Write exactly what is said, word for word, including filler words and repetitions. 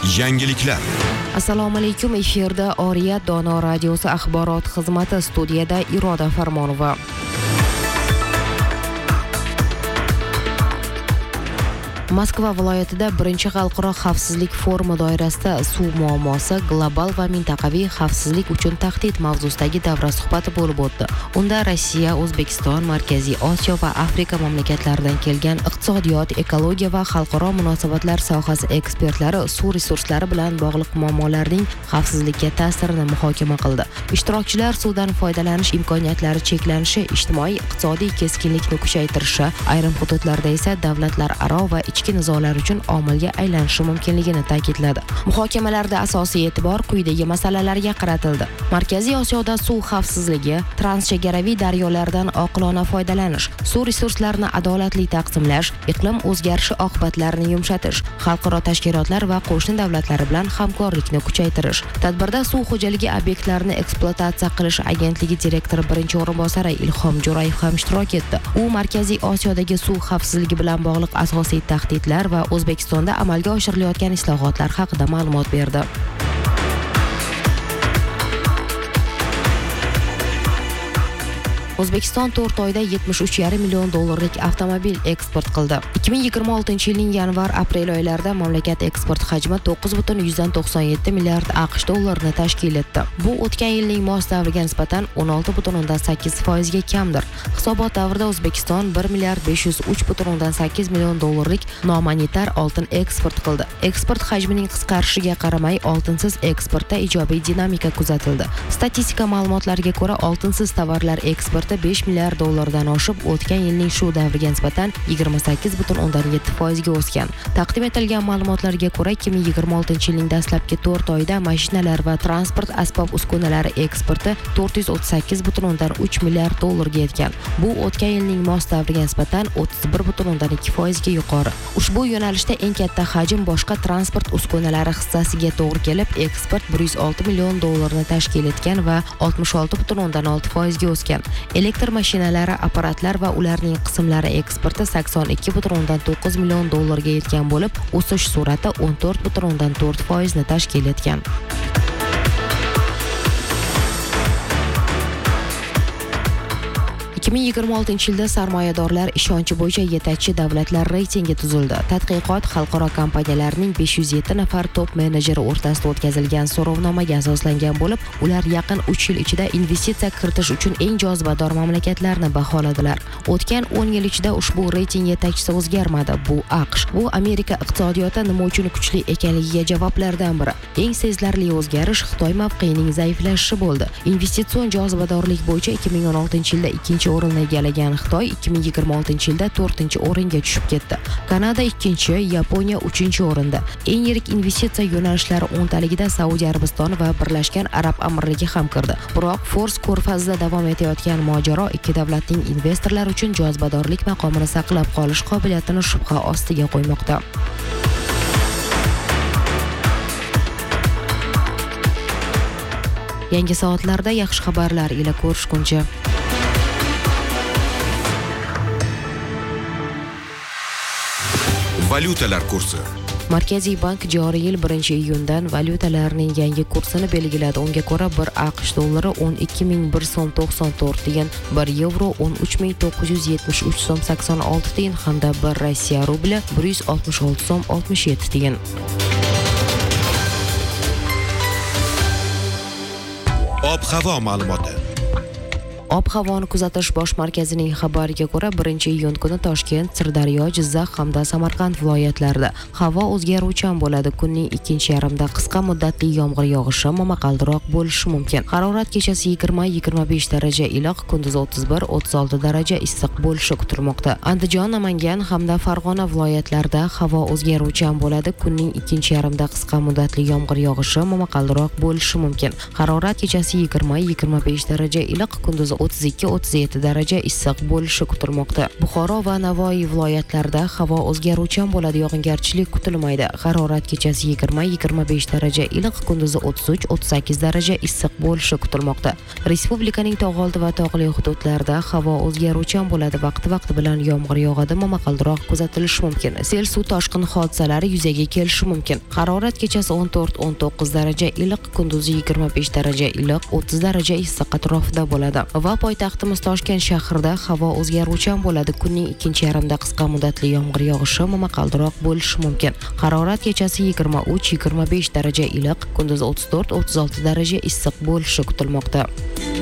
Yangiliklar. Assalomu alaykum, efirda Oriyat Dono radiosi axborot xizmati, studiyada Iroda Farmonova. Moskva viloyatida birinchi xalqaro xavfsizlik forumi doirasida suv muammosi, global va mintaqaviy xavfsizlik uchun tahdid mavzusidagi davra suhbati bo'lib o'tdi. Unda Rossiya, O'zbekiston, Markaziy Osiyo va Afrika mamlakatlaridan kelgan iqtisodiyot, ekologiya va xalqaro munosabatlar sohasi ekspertlari suv resurslari bilan bog'liq muammolarning xavfsizlikka ta'sirini muhokama qildi. Ishtirokchilar suvdan foydalanish imkoniyatlari cheklanishi, ijtimoiy iqtisodiy keskinlikni kuchaytirishi, ayrim hududlarda esa davlatlararo va ichki nizolar uchun omilga aylanishi mumkinligini ta'kidladi. Muhokamalarda asosiy e'tibor quyidagi masalalarga qaratildi. Markaziy Osiyoda suv xavfsizligi, transchegaraviy daryolardan oqilona foydalanish, suv resurslarini adolatli taqsimlash, iqlim o'zgarishi oqibatlarini yumshatish, xalqaro tashkilotlar va qo'shni davlatlar bilan hamkorlikni kuchaytirish. Tadbirda suv xo'jaligi obyektlarini ekspluatatsiya qilish agentligi direktori birinchi o'rinbosari Ilhom Jo'rayev ham ishtirok etdi. U Markaziy Osiyodagi suv xavfsizligi bilan bog'liq asosiy tahdidlar va O'zbekistonda amalga oshirilayotgan islohotlar haqida ma'lumot berdi. O'zbekiston to'rt oyda yetmish uch yarim million dollarlik avtomobil eksport qildi. ikki ming yigirma oltinchi yilning yanvar-aprel oylarida mamlakat eksport hajmi to'qqiz butun yuzdan to'qson yetti milliard AQSh dollarini tashkil etdi. Bu o'tgan yilning mos davriga nisbatan o'n olti butun sakkiz foizga kamdir. Hisobot davrida O'zbekiston bir milliard besh yuz uch butun sakkiz million dollarlik nomonitar oltin eksport qildi. Eksport hajmining qisqarishiga qaramay, oltinsiz eksportda ijobiy dinamika kuzatildi. Statistika ma'lumotlariga ko'ra, oltinsiz tovarlar eksporti besh milliard dollardan oshib, o'tgan yilning shu davriga nisbatan yigirma sakkiz butun yetti foizga o'sgan. Taqdim etilgan ma'lumotlarga ko'ra, ikki ming yigirma oltinchi yilning dastlabki to'rt oyida mashinalar va transport asbob-uskunalari eksporti to'rt yuz o'ttiz sakkiz butun uch milliard dollarga yetgan. Bu o'tgan yilning mos davriga nisbatan o'ttiz bir butun ikki foizga yuqori. Ushbu yo'nalishda eng katta hajm boshqa transport uskunalari hissasiga to'g'ri kelib, eksport bir yuz olti million dollarni tashkil etgan va oltmish olti butun olti foizga o'sgan. Elektr mashinalari, apparatlar va ularning qismlari eksporti sakson ikki butun to'qqiz million dollarga yetgan bo'lib, o'sish sur'ati o'n to'rt butun to'rt foizni tashkil etgan. ikki ming yigirma oltinchi yilda sarmoyadorlar ishonchi bo'yicha yetakchi davlatlar reytingi tuzildi. Tadqiqot xalqaro kompaniyalarning besh yuz yetti nafar top menejeri o'rtasida o'tkazilgan so'rovnomaga asoslangan bo'lib, ular yaqin uch yil ichida investitsiya kiritish uchun eng jozibador mamlakatlarni baholadilar. O'tgan o'n yil ichida ushbu reyting yetakchisi o'zgarmadi. Bu AQSh. Bu Amerika iqtisodiyoti nima uchun kuchli ekanligiga javoblardan biri. Eng sezilarli o'zgarish Xitoy mavqeyining zaiflashishi bo'ldi. Investitsion jozibadorlik bo'yicha ikki ming o'n oltinchi yilda ikkinchi o'rinni egallagan Xitoy ikki ming yigirma oltinchi yilda to'rtinchi o'ringa tushib ketdi. Kanada ikkinchi, Yaponiya uchinchi o'rinda. Eng yirik investitsiya yo'nalishlari o'ntaligida Saudiya Arabistoni va Birlashgan Arab Amirligi ham kirdi. Biroq Fors ko'rfazida davom etayotgan mojaro ikki davlatning investorlar uchun jozibadorlik maqomini saqlab qolish qobiliyatini shubha ostiga qo'ymoqda. Yangi soatlarda yaxshi xabarlar ila ko'rishguncha. Valyutalar kursi. Markaziy bank joriy yil birinchi iyundan valyutalarning yangi kursini belgiladi. Unga ko'ra, bir AQSh dollari o'n ikki ming bir so'm to'qson to'rt tiyin, bir yevro o'n uch ming to'qqiz yuz yetmish uch so'm sakson olti tiyin hamda bir Rossiya rubli bir yuz oltmish olti so'm oltmish yetti tiyin. Ob-havo ma'lumoti. Ob-havoni kuzatish bosh markazining xabariga ko'ra, birinchi iyun kuni Toshkent, Sirdaryo, Jizzax hamda Samarqand viloyatlarida havo o'zgaruvchan bo'ladi. Kunning ikkinchi yarmida qisqa muddatli yomg'ir yog'ishi, momaqaldiroq bo'lishi mumkin. Harorat kechasi yigirma yigirma besh daraja iliq, kunduz o'ttiz bir o'ttiz olti daraja issiq bo'lishi kutilmoqda. Andijon, Namangan hamda Farg'ona viloyatlarida havo o'zgaruvchan bo'ladi. Kunning ikkinchi yarmida qisqa muddatli yomg'ir yog'ishi, momaqaldiroq bo'lishi mumkin. Harorat kechasi yigirma yigirma besh daraja iliq, kunduz o'ttiz ikki o'ttiz yetti daraja issiq bo'lishi kutilmoqda. Buxoro va Navoiy viloyatlarida havo o'zgaruvchan bo'ladi, yog'ingarchilik kutilmaydi. Harorat kechasi yigirma yigirma besh daraja iliq, kunduzi o'ttiz uch o'ttiz sakkiz daraja issiq bo'lishi kutilmoqda. Respublikaning tog'oldi va tog'li hududlarida havo o'zgaruvchan bo'ladi, vaqti-vaqti bilan yomg'ir yog'adi, momaqaldiroq kuzatilishi mumkin. Sel, suv toshqin hodisalari yuzaga kelishi mumkin. Harorat kechasi o'n to'rt o'n to'qqiz daraja iliq, kunduzi yigirma besh daraja iliq, o'ttiz daraja issiq atrofida bo'ladi. Va poytaxtimiz Toshkent shahrida havo o'zgaruvchan bo'ladi. Kunning ikkinchi yarmida qisqa muddatli yomg'ir yog'ishi, momaqaldiroq bo'lishi mumkin. Harorat kechasi yigirma uch yigirma besh daraja iliq, kunduzi o'ttiz to'rt o'ttiz olti daraja issiq bo'lishi kutilmoqda.